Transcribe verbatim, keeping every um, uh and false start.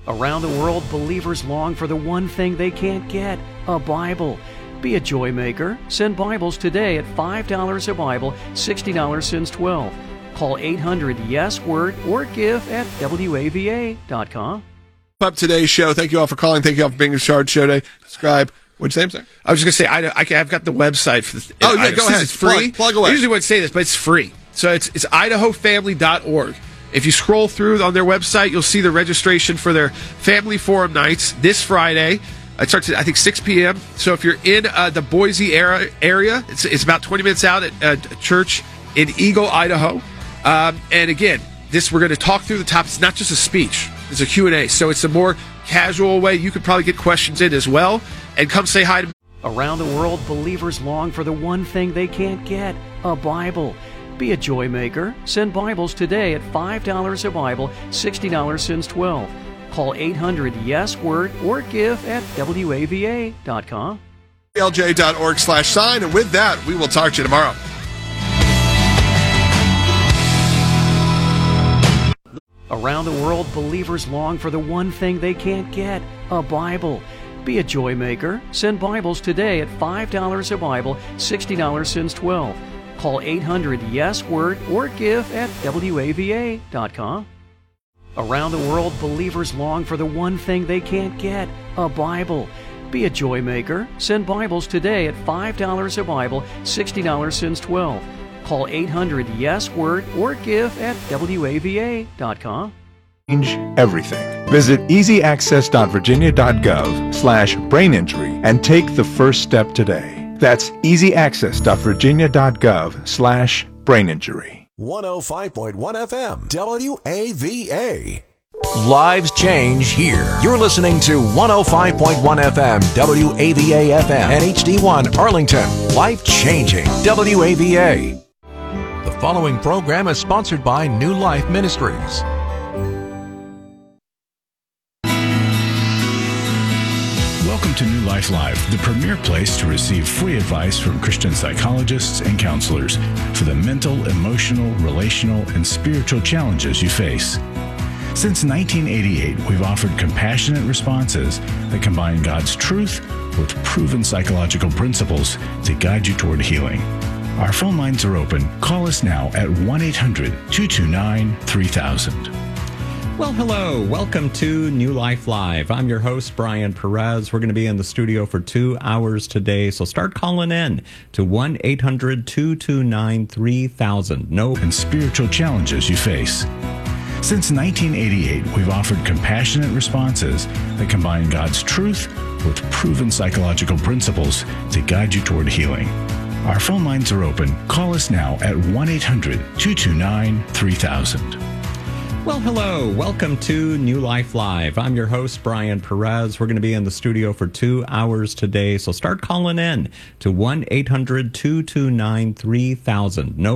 Around the world, believers long for the one thing they can't get, a Bible. Be a joy maker. Send Bibles today at five dollars a Bible, sixty dollars since twelve. Call eight hundred yes word or give at W A V A dot com. Up today's show. Thank you all for calling. Thank you all for being in charge show today. Subscribe. What'd you say? I'm sorry. I was just going to say, I, I, I've got the website for the. Oh, yeah, Idaho. go ahead. It's free. Plug, plug away. I usually wouldn't say this, but it's free. So it's, it's idaho family dot org. If you scroll through on their website, you'll see the registration for their Family Forum nights this Friday. It starts at, I think, six p.m. So if you're in uh, the Boise era, area, it's, it's about twenty minutes out at uh, a church in Eagle, Idaho. Um, and again, this we're going to talk through the topics. It's not just a speech. It's a Q and A. So it's a more casual way. You could probably get questions in as well. And come say hi to me. Around the world, believers long for the one thing they can't get, a Bible. Be a joy maker. Send Bibles today at five dollars a Bible, sixty dollars since twelve. Call eight hundred yes word or give at W A V A dot com. L J dot org slash sign. And with that, we will talk to you tomorrow. Around the world, believers long for the one thing they can't get, a Bible. Be a joy maker. Send Bibles today at five dollars a Bible, sixty dollars since twelve. Call eight hundred yes word or give at W A V A dot com. Around the world, believers long for the one thing they can't get, a Bible. Be a joy maker. Send Bibles today at five dollars a Bible, sixty dollars since twelve. Call eight hundred yes word or give at W A V A dot com. Change everything. Visit easy access dot virginia dot gov slash brain injury and take the first step today. That's easy access dot virginia dot gov slash brain injury. one oh five point one F M, W A V A. Lives change here. You're listening to one oh five point one F M, W A V A F M, and H D one Arlington. Life changing, W A V A. The following program is sponsored by New Life Ministries. Welcome to New Life Live, the premier place to receive free advice from Christian psychologists and counselors for the mental, emotional, relational, and spiritual challenges you face. Since nineteen eighty-eight, we've offered compassionate responses that combine God's truth with proven psychological principles to guide you toward healing. Our phone lines are open. Call us now at one eight hundred two two nine three thousand. Well, hello. Welcome to New Life Live. I'm your host, Brian Perez. We're going to be in the studio for two hours today, so start calling in to one eight hundred two two nine three thousand. No and spiritual challenges you face. Since nineteen eighty-eight, we've offered compassionate responses that combine God's truth with proven psychological principles to guide you toward healing. Our phone lines are open. Call us now at one eight hundred two two nine three thousand. Well, hello. Welcome to New Life Live. I'm your host, Brian Perez. We're going to be in the studio for two hours today, so start calling in to one eight hundred two two nine three thousand. No